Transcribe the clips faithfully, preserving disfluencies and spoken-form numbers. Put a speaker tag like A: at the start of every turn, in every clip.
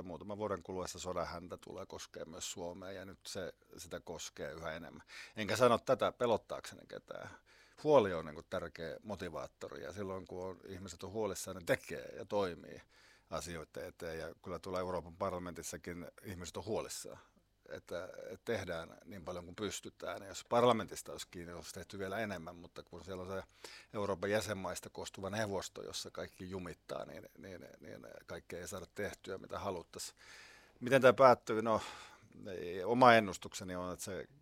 A: että muutaman vuoden kuluessa sodan häntä tulee koskea myös Suomea ja nyt se sitä koskee yhä enemmän. Enkä sano tätä pelottaakseni ketään. Huoli on niin kuin tärkeä motivaattori ja silloin kun on, ihmiset on huolissaan, ne tekee ja toimii asioiden eteen ja kyllä tuolla Euroopan parlamentissakin ihmiset on huolissaan. Että, että tehdään niin paljon kuin pystytään. Ja jos parlamentista olisi kiinni, olisi tehty vielä enemmän, mutta kun siellä on se Euroopan jäsenmaista koostuva neuvosto, jossa kaikki jumittaa, niin, niin, niin kaikkea ei saada tehtyä, mitä haluttaisiin. Miten tämä päättyy? No, ei, oma ennustukseni on, että se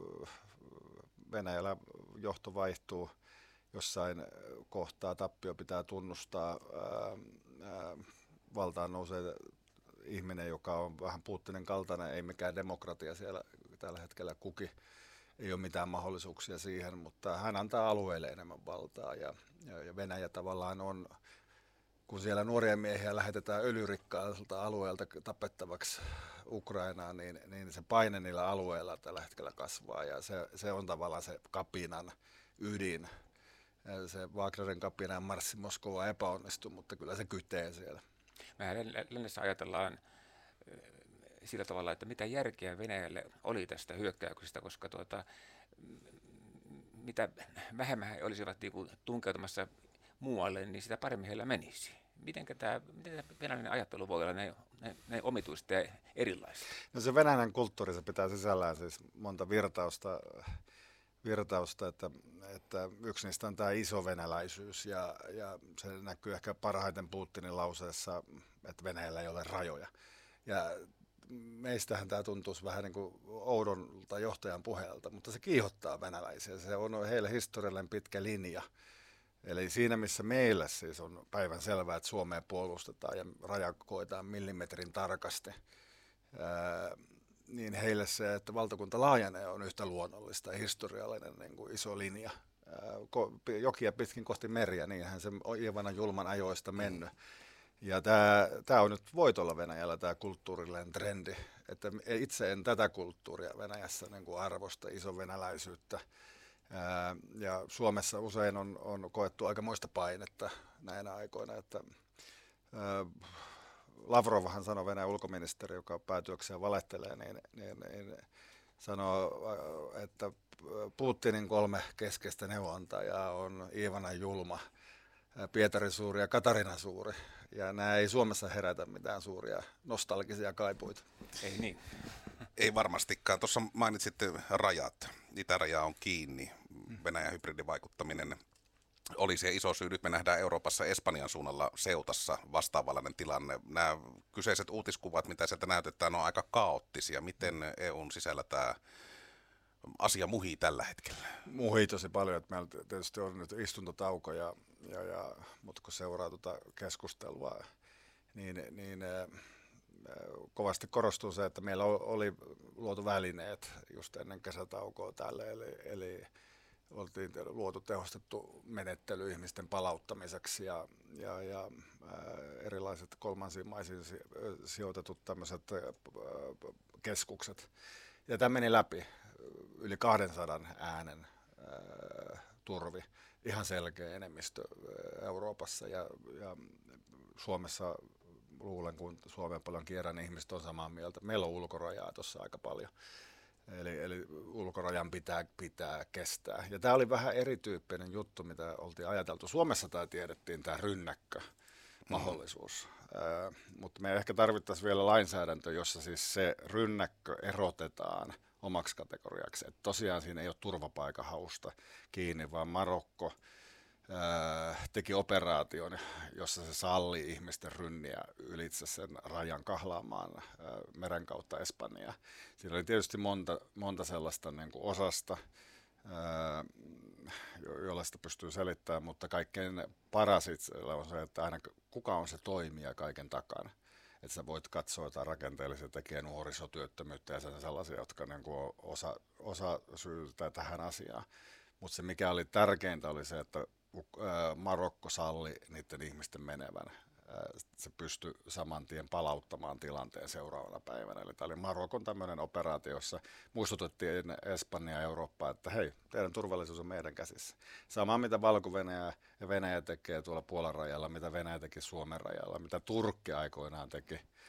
A: Venäjällä johto vaihtuu jossain kohtaa, tappio pitää tunnustaa, ää, ää, valtaan nousee ihminen, joka on vähän Putinin kaltainen, ei mikään demokratia siellä tällä hetkellä kuki, ei ole mitään mahdollisuuksia siihen, mutta hän antaa alueelle enemmän valtaa ja, ja, ja Venäjä tavallaan on, kun siellä nuoria miehiä lähetetään öljyrikkaalta alueelta tapettavaksi Ukrainaan, niin, niin se paine niillä alueilla tällä hetkellä kasvaa ja se, se on tavallaan se kapinan ydin. Se Wagnerin kapinan marssi Moskovaan epäonnistui, mutta kyllä se kytee siellä.
B: Mehän lännessä ajatellaan sillä tavalla, että mitä järkeä Venäjälle oli tästä hyökkäyksestä, koska tuota, mitä vähemmän he olisivat niin kuin tunkeutumassa muualle, niin sitä paremmin heillä menisi. Mitenkä tämä, miten tämä venäläinen ajattelu voi olla näin, näin, näin omituista ja erilaista?
A: No se venäläinen kulttuuri, se pitää sisällään siis monta virtausta, virtausta että, että yksi niistä on tämä isovenäläisyys ja, ja se näkyy ehkä parhaiten Putinin lauseessa, että Venäjällä ei ole rajoja. Ja meistähän tämä tuntuisi vähän niin kuin oudolta johtajan puheelta, mutta se kiihottaa venäläisiä. Se on heille historiallinen pitkä linja. Eli siinä, missä meillä siis on päivän selvää, että Suomea puolustetaan ja raja koetaan millimetrin tarkasti, ää, niin heille se, että valtakunta laajenee, on yhtä luonnollista ja historiallinen niin kuin iso linja. Ää, jokia pitkin kohti meriä, niinhän se on Iivanan julman ajoista mennyt. Ja tämä on nyt voitolla Venäjällä, tämä kulttuurillinen trendi, että itse en tätä kulttuuria Venäjässä niin kuin arvosta, isovenäläisyyttä. Ää, ja Suomessa usein on, on koettu aikamoista painetta näinä aikoina, että ää, Lavrovhan sanoi, Venäjän ulkoministeri, joka päätyökseen valehtelee, niin, niin, niin sanoo, että Putinin kolme keskeistä neuvonantajaa on Iivana Julma, Pietari Suuri ja Katarina Suuri. Ja nämä ei Suomessa herätä mitään suuria nostalgisia kaipuita.
B: Ei niin.
C: Ei varmastikaan. Tuossa mainitsitte rajat. Itäraja on kiinni. Venäjän hybridivaikuttaminen oli se iso syy. Nyt me nähdään Euroopassa Espanjan suunnalla Seutassa vastaavallainen tilanne. Nämä kyseiset uutiskuvat, mitä sieltä näytetään, on aika kaoottisia. Miten E U:n sisällä tämä asia muhii tällä hetkellä?
A: Muhii tosi paljon. Että meillä tietysti on nyt istuntotauko, ja, ja, ja, mutta kun seuraa tuota keskustelua, niin, niin äh, kovasti korostuu se, että meillä oli luotu välineet just ennen kesätaukoa tälle, eli, eli oltiin luotu tehostettu menettely ihmisten palauttamiseksi ja, ja, ja ää, erilaiset kolmansiin maisiin sijoitetut tämmöiset ää, keskukset. Ja tämä meni läpi, yli kahdensadan äänen ää, turvi, ihan selkeä enemmistö ää, Euroopassa ja, ja Suomessa luulen, kun Suomeen paljon kierrän, niin ihmiset on samaa mieltä. Meillä on ulkorajaa tuossa aika paljon. Eli, eli ulkorajan pitää, pitää kestää. Ja tämä oli vähän erityyppinen juttu, mitä oltiin ajateltu. Suomessa tämä tiedettiin, tämä rynnäkkö mahdollisuus. Mm. Äh, mutta me ehkä tarvittaisiin vielä lainsäädäntö, jossa siis se rynnäkkö erotetaan omaksi kategoriaksi. Et tosiaan siinä ei ole turvapaikanhausta kiinni, vaan Marokko teki operaation, jossa se salli ihmisten rynniä ylitse sen rajan kahlaamaan meren kautta Espanjaa. Siinä oli tietysti monta, monta sellaista niin kuin osasta, jolla sitä pystyy selittämään, mutta kaikkein paras itsellä on se, että aina kuka on se toimija kaiken takana. Että sä voit katsoa jotain rakenteellisia tekijä, nuorisotyöttömyyttä ja sen sellaisia, jotka niin kuin osa, osa syytä tähän asiaan. Mutta se mikä oli tärkeintä oli se, että Marokko salli niiden ihmisten menevän. Se pystyi saman tien palauttamaan tilanteen seuraavana päivänä. Eli tämä oli Marokon tämmöinen operaatio, jossa muistutettiin Espanjaa ja Eurooppaa, että hei, teidän turvallisuus on meidän käsissä. Sama mitä Valko-Venäjä ja Venäjä tekee tuolla Puolan rajalla, mitä Venäjä teki Suomen rajalla, mitä Turkki aikoinaan teki